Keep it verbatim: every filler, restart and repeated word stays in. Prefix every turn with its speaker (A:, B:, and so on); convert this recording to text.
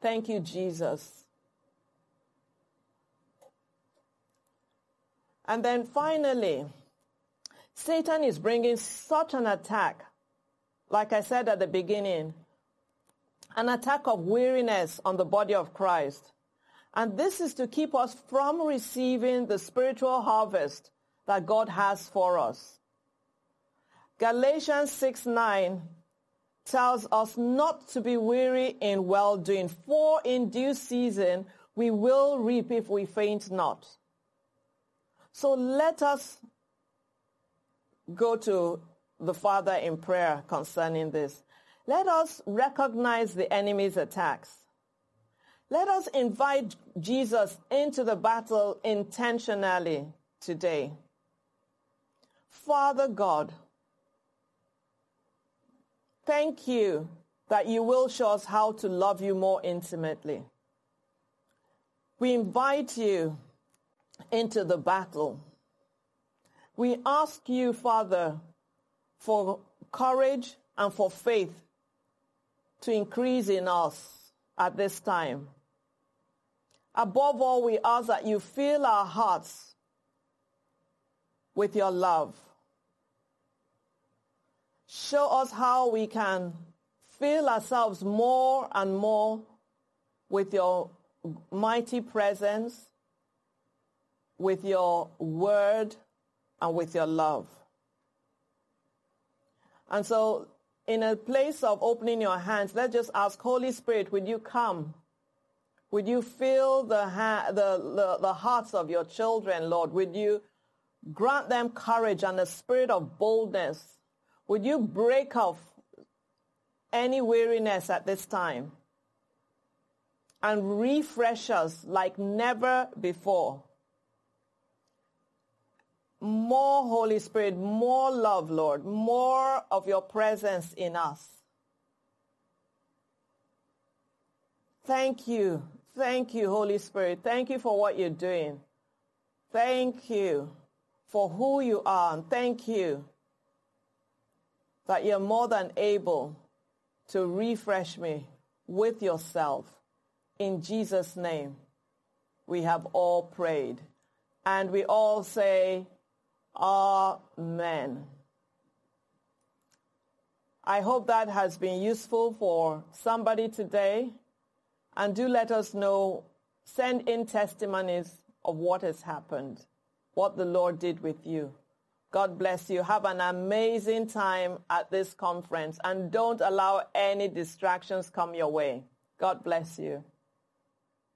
A: Thank you, Jesus. And then finally, Satan is bringing such an attack, like I said at the beginning, an attack of weariness on the body of Christ. And this is to keep us from receiving the spiritual harvest that God has for us. Galatians six nine tells us not to be weary in well-doing, for in due season we will reap if we faint not. So let us go to the Father in prayer concerning this. Let us recognize the enemy's attacks. Let us invite Jesus into the battle intentionally today. Father God, thank you that you will show us how to love you more intimately. We invite you into the battle. We ask you, Father, for courage and for faith to increase in us at this time. Above all, we ask that you fill our hearts with your love. Show us how we can fill ourselves more and more with your mighty presence, with your word, and with your love. And so, in a place of opening your hands, let's just ask, Holy Spirit, would you come? Would you fill the, ha- the, the, the hearts of your children, Lord? Would you grant them courage and a spirit of boldness? Would you break off any weariness at this time and refresh us like never before? More Holy Spirit, more love, Lord, more of your presence in us. Thank you. Thank you, Holy Spirit. Thank you for what you're doing. Thank you for who you are. And thank you that you're more than able to refresh me with yourself. In Jesus' name, we have all prayed. And we all say, Amen. I hope that has been useful for somebody today. And do let us know, send in testimonies of what has happened, what the Lord did with you. God bless you. Have an amazing time at this conference, and don't allow any distractions come your way. God bless you.